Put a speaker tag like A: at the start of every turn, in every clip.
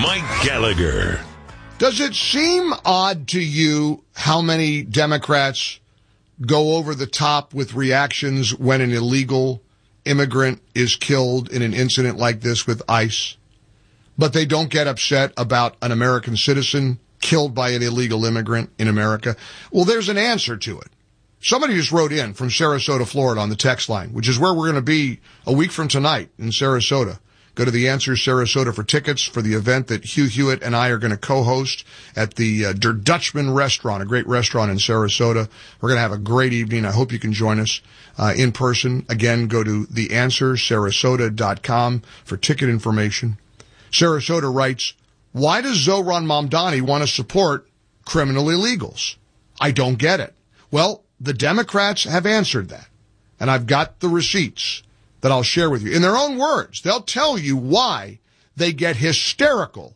A: Mike Gallagher.
B: Does it seem odd to you how many Democrats go over the top with reactions when an illegal immigrant is killed in an incident like this with ICE, but they don't get upset about an American citizen killed by an illegal immigrant in America? Well, there's an answer to it. Somebody just wrote in from Sarasota, Florida on the text line, which is where we're going to be a week from tonight in Sarasota. Go to the Answer Sarasota for tickets for the event that Hugh Hewitt and I are going to co-host at the Der Dutchman restaurant, a great restaurant in Sarasota. We're going to have a great evening. I hope you can join us in person. Again, go to theanswersarasota.com for ticket information. Sarasota writes, why does Zohran Mamdani want to support criminal illegals? I don't get it. Well, the Democrats have answered that, and I've got the receipts that I'll share with you. In their own words, they'll tell you why they get hysterical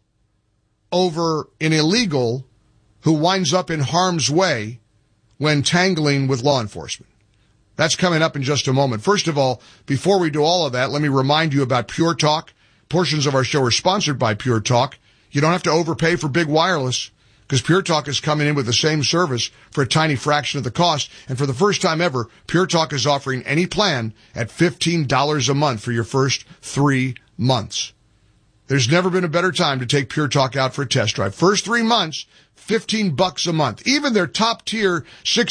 B: over an illegal who winds up in harm's way when tangling with law enforcement. That's coming up in just a moment. First of all, before we do all of that, let me remind you about Pure Talk. Portions of our show are sponsored by Pure Talk. You don't have to overpay for big wireless, because Pure Talk is coming in with the same service for a tiny fraction of the cost. And for the first time ever, Pure Talk is offering any plan at $15 a month for your first 3 months. There's never been a better time to take Pure Talk out for a test drive. First 3 months, $15 a month. Even their top tier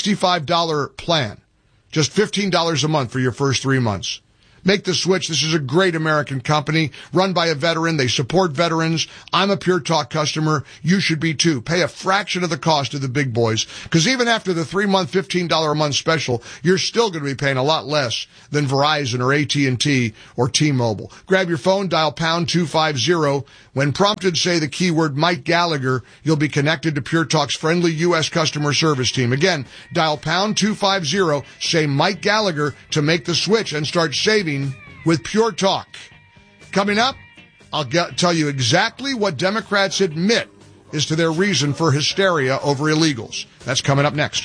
B: $65 plan. Just $15 a month for your first 3 months. Make the switch. This is a great American company run by a veteran. They support veterans. I'm a Pure Talk customer. You should be too. Pay a fraction of the cost of the big boys, because even after the 3-month, $15 a month special, you're still going to be paying a lot less than Verizon or AT&T or T-Mobile. Grab your phone, dial pound 250. When prompted, say the keyword Mike Gallagher. You'll be connected to Pure Talk's friendly U.S. customer service team. Again, dial pound 250, say Mike Gallagher to make the switch and start saving with Pure Talk. Coming up, I'll tell you exactly what Democrats admit is to their reason for hysteria over illegals. That's coming up next.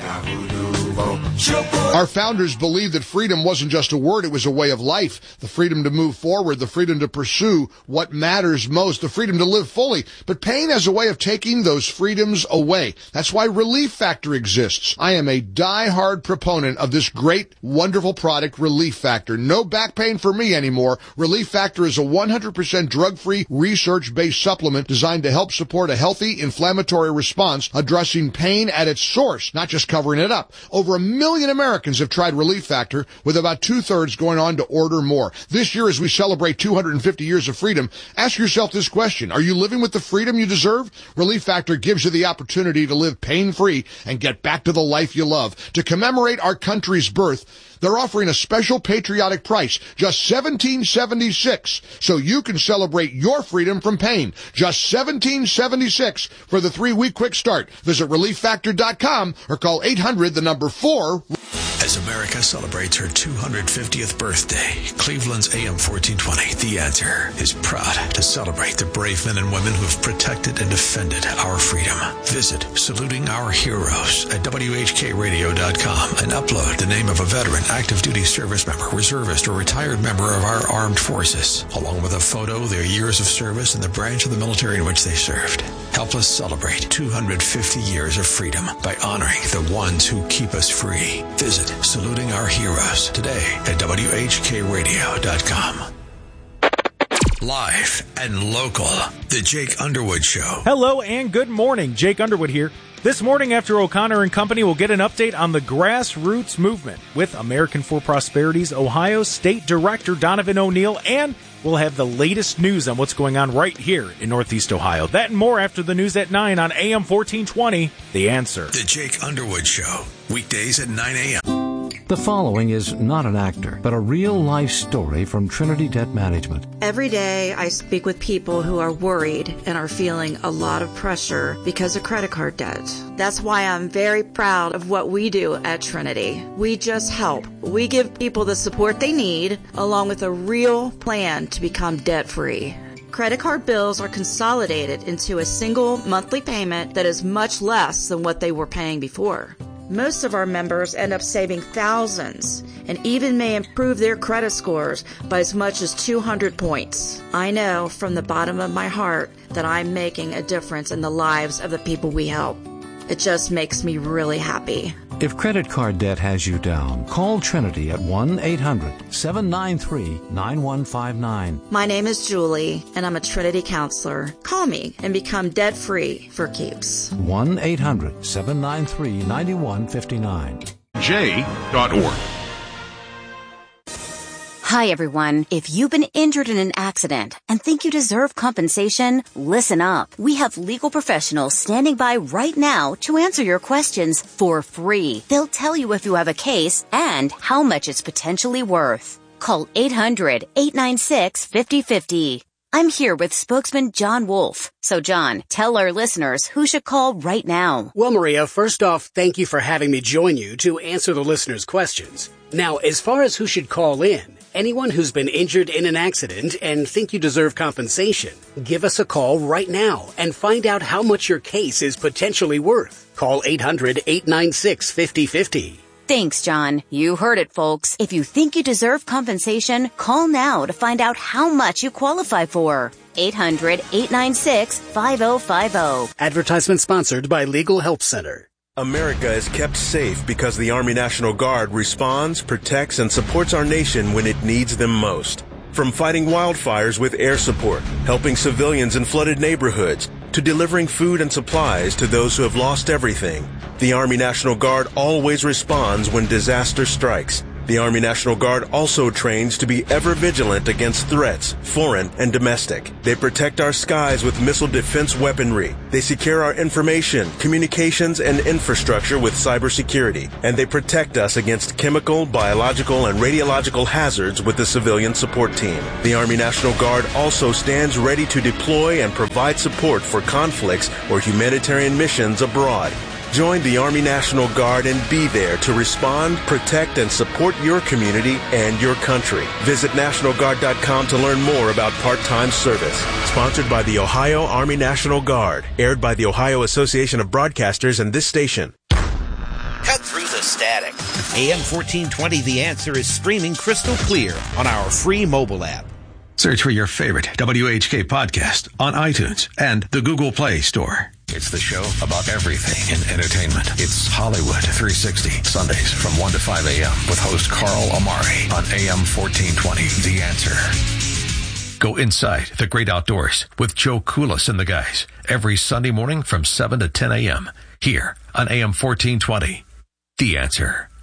B: Our founders believed that freedom wasn't just a word, it was a way of life. The freedom to move forward, the freedom to pursue what matters most, the freedom to live fully. But pain has a way of taking those freedoms away. That's why Relief Factor exists. I am a die-hard proponent of this great, wonderful product, Relief Factor. No back pain for me anymore. Relief Factor is a 100% drug-free, research-based supplement designed to help support a healthy inflammatory response, addressing pain at its source, not just covering it up. Over 1 million Americans have tried Relief Factor, with about 2/3 going on to order more. This year, as we celebrate 250 years of freedom, ask yourself this question. Are you living with the freedom you deserve? Relief Factor gives you the opportunity to live pain-free and get back to the life you love. To commemorate our country's birth, they're offering a special patriotic price, just $17.76, so you can celebrate your freedom from pain. Just $17.76 for the 3-week quick start. Visit ReliefFactor.com or call 800-4.
C: As America celebrates her 250th birthday, Cleveland's AM 1420, The Answer, is proud to celebrate the brave men and women who have protected and defended our freedom. Visit Saluting Our Heroes at WHKRadio.com and upload the name of a veteran, active duty service member, reservist, or retired member of our armed forces, along with a photo, their years of service, and the branch of the military in which they served. Help us celebrate 250 years of freedom by honoring the ones who keep us free. Visit Saluting Our Heroes today at WHKRadio.com. Live and local, The Jake Underwood Show.
D: Hello and good morning. Jake Underwood here. This morning after O'Connor and Company, we'll get an update on the grassroots movement with American for Prosperity's Ohio State Director Donovan O'Neill, and we'll have the latest news on what's going on right here in Northeast Ohio. That and more after the news at 9 on AM 1420, The Answer.
C: The Jake Underwood Show, weekdays at 9 a.m.
E: The following is not an actor, but a real-life story from Trinity Debt Management.
F: Every day I speak with people who are worried and are feeling a lot of pressure because of credit card debt. That's why I'm very proud of what we do at Trinity. We just help. We give people the support they need, along with a real plan to become debt-free. Credit card bills are consolidated into a single monthly payment that is much less than what they were paying before. Most of our members end up saving thousands and even may improve their credit scores by as much as 200 points. I know from the bottom of my heart that I'm making a difference in the lives of the people we help. It just makes me really happy.
E: If credit card debt has you down, call Trinity at 1-800-793-9159.
F: My name is Julie, and I'm a Trinity counselor. Call me and become debt-free for keeps.
E: 1-800-793-9159.
A: J.org.
G: Hi, everyone. If you've been injured in an accident and think you deserve compensation, listen up. We have legal professionals standing by right now to answer your questions for free. They'll tell you if you have a case and how much it's potentially worth. Call 800-896-5050. I'm here with spokesman John Wolf. So, John, tell our listeners who should call right now.
H: Well, Maria, first off, thank you for having me join you to answer the listeners' questions. Now, as far as who should call in, anyone who's been injured in an accident and think you deserve compensation, give us a call right now and find out how much your case is potentially worth. Call 800-896-5050.
G: Thanks, John. You heard it, folks. If you think you deserve compensation, call now to find out how much you qualify for. 800-896-5050.
H: Advertisement sponsored by Legal Help Center.
I: America is kept safe because the Army National Guard responds, protects, and supports our nation when it needs them most. From fighting wildfires with air support, helping civilians in flooded neighborhoods, to delivering food and supplies to those who have lost everything, the Army National Guard always responds when disaster strikes. The Army National Guard also trains to be ever vigilant against threats, foreign and domestic. They protect our skies with missile defense weaponry. They secure our information, communications, and infrastructure with cybersecurity. And they protect us against chemical, biological, and radiological hazards with the civilian support team. The Army National Guard also stands ready to deploy and provide support for conflicts or humanitarian missions abroad. Join the Army National Guard and be there to respond, protect, and support your community and your country. Visit NationalGuard.com to learn more about part-time service. Sponsored by the Ohio Army National Guard. Aired by the Ohio Association of Broadcasters and this station.
J: Cut through the static. AM 1420 The Answer is streaming crystal clear on our free mobile app.
C: Search for your favorite WHK podcast on iTunes and the Google Play Store. It's the show about everything in entertainment. It's Hollywood 360, Sundays from 1 to 5 a.m. with host Carl Amari on AM 1420, The Answer. Go inside the great outdoors with Joe Koulis and the guys every Sunday morning from 7 to 10 a.m. here on AM 1420, The Answer.